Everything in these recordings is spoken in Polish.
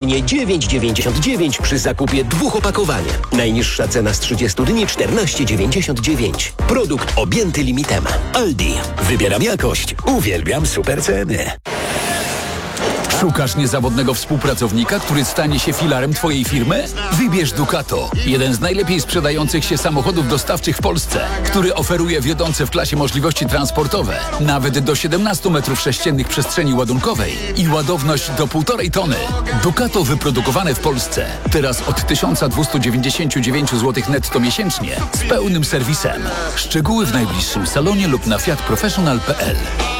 jedynie 9,99 przy zakupie 2 opakowania. Najniższa cena z 30 dni 14,99. Produkt objęty limitem. Aldi. Wybieram jakość. Uwielbiam super ceny. Szukasz niezawodnego współpracownika, który stanie się filarem Twojej firmy? Wybierz Ducato, jeden z najlepiej sprzedających się samochodów dostawczych w Polsce, który oferuje wiodące w klasie możliwości transportowe, nawet do 17 m3 przestrzeni ładunkowej i ładowność do 1,5 tony. Ducato wyprodukowane w Polsce. Teraz od 1299 zł netto miesięcznie z pełnym serwisem. Szczegóły w najbliższym salonie lub na fiatprofessional.pl.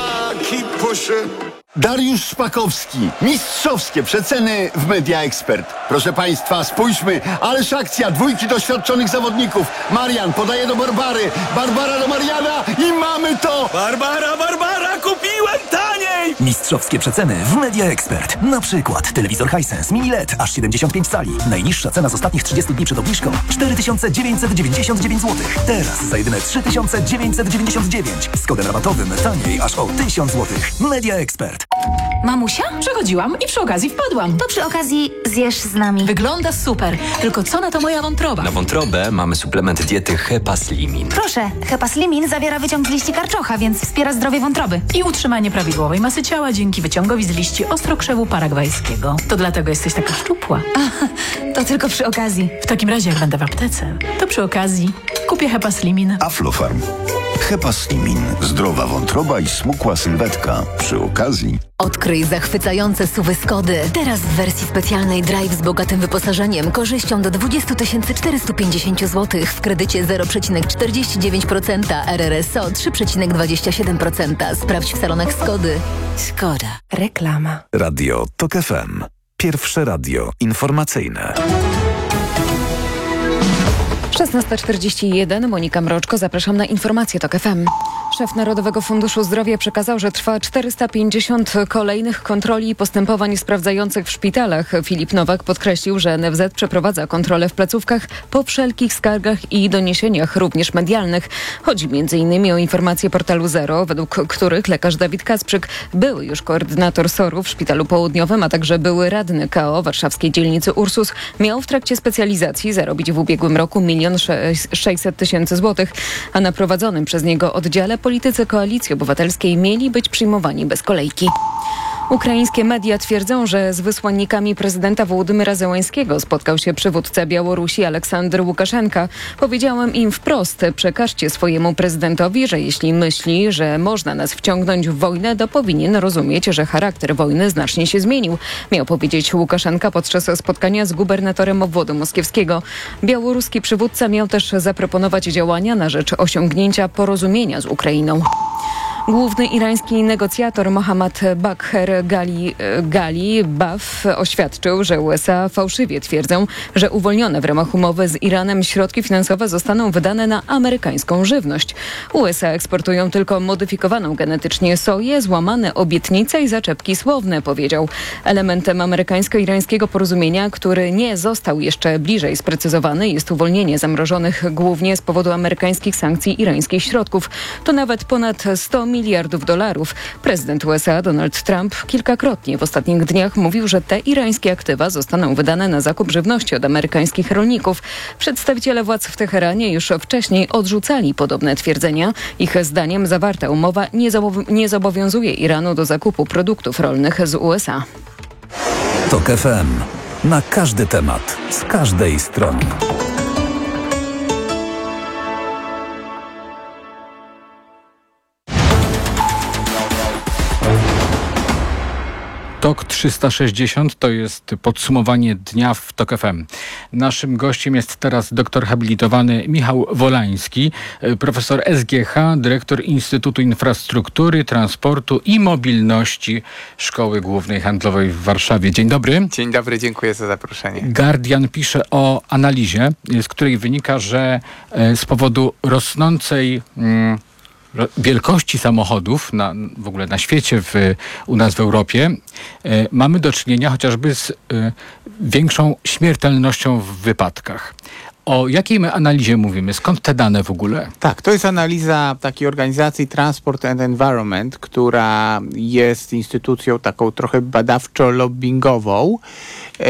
Dariusz Szpakowski. Mistrzowskie przeceny w Media Expert. Proszę Państwa, spójrzmy. Ależ akcja. 2 doświadczonych zawodników. Marian podaje do Barbary. Barbara do Mariana i mamy to! Barbara, kupiłem taniej! Mistrzowskie przeceny w Media Expert. Na przykład telewizor Hisense Mini LED aż 75 cali. Najniższa cena z ostatnich 30 dni przed obniżką 4999 zł. Teraz za jedyne 3999. Z kodem rabatowym taniej aż o 1000 zł. Media Expert. Mamusia? Przechodziłam i przy okazji wpadłam. To przy okazji zjesz z nami. Wygląda super. Tylko co na to moja wątroba? Na wątrobę mamy suplement diety Hepaslimin. Proszę, Hepaslimin zawiera wyciąg z liści karczocha, więc wspiera zdrowie wątroby. I utrzymanie prawidłowej masy ciała dzięki wyciągowi z liści ostrokrzewu paragwajskiego. To dlatego jesteś taka szczupła. To tylko przy okazji. W takim razie, jak będę w aptece, to przy okazji kupię Hepaslimin. Aflofarm. Hepaslimin. Zdrowa wątroba i smukła sylwetka. Przy okazji. Odkryj zachwycające SUV-y Skody. Teraz w wersji specjalnej Drive z bogatym wyposażeniem, korzyścią do 20 450 zł w kredycie 0,49%, RRSO 3,27%. Sprawdź w salonach Skody. Skoda. Reklama. Radio TOK FM. Pierwsze radio informacyjne. 16:41, Monika Mroczko, zapraszam na informacje TOK FM. Szef Narodowego Funduszu Zdrowia przekazał, że trwa 450 kolejnych kontroli i postępowań sprawdzających w szpitalach. Filip Nowak podkreślił, że NFZ przeprowadza kontrolę w placówkach po wszelkich skargach i doniesieniach, również medialnych. Chodzi m.in. o informacje portalu Zero, według których lekarz Dawid Kasprzyk, były już koordynator SOR-u w Szpitalu Południowym, a także były radny KO warszawskiej dzielnicy Ursus, miał w trakcie specjalizacji zarobić w ubiegłym roku 1 600 000 złotych, a na prowadzonym przez niego oddziale politycy Koalicji Obywatelskiej mieli być przyjmowani bez kolejki. Ukraińskie media twierdzą, że z wysłannikami prezydenta Wołodymyra Zełańskiego spotkał się przywódca Białorusi Aleksander Łukaszenka. Powiedziałem im wprost, przekażcie swojemu prezydentowi, że jeśli myśli, że można nas wciągnąć w wojnę, to powinien rozumieć, że charakter wojny znacznie się zmienił. Miał powiedzieć Łukaszenka podczas spotkania z gubernatorem obwodu moskiewskiego. Białoruski przywódca miał też zaproponować działania na rzecz osiągnięcia porozumienia z Ukrainą. Główny irański negocjator Mohammad Bagher Ghalibaff oświadczył, że USA fałszywie twierdzą, że uwolnione w ramach umowy z Iranem środki finansowe zostaną wydane na amerykańską żywność. USA eksportują tylko modyfikowaną genetycznie soję, złamane obietnice i zaczepki słowne, powiedział. Elementem amerykańsko-irańskiego porozumienia, który nie został jeszcze bliżej sprecyzowany, jest uwolnienie zamrożonych głównie z powodu amerykańskich sankcji irańskich środków. To nawet ponad 100 miliardów dolarów. Prezydent USA Donald Trump kilkakrotnie w ostatnich dniach mówił, że te irańskie aktywa zostaną wydane na zakup żywności od amerykańskich rolników. Przedstawiciele władz w Teheranie już wcześniej odrzucali podobne twierdzenia. Ich zdaniem zawarta umowa nie zobowiązuje Iranu do zakupu produktów rolnych z USA. TOK FM. Na każdy temat. Z każdej strony. TOK 360 to jest podsumowanie dnia w TOK FM. Naszym gościem jest teraz doktor habilitowany Michał Wolański, profesor SGH, dyrektor Instytutu Infrastruktury, Transportu i Mobilności Szkoły Głównej Handlowej w Warszawie. Dzień dobry. Dzień dobry, dziękuję za zaproszenie. Guardian pisze o analizie, z której wynika, że z powodu rosnącej wielkości samochodów w ogóle na świecie, u nas w Europie, mamy do czynienia chociażby z większą śmiertelnością w wypadkach. O jakiej my analizie mówimy? Skąd te dane w ogóle? Tak, to jest analiza takiej organizacji Transport and Environment, która jest instytucją taką trochę badawczo-lobbingową.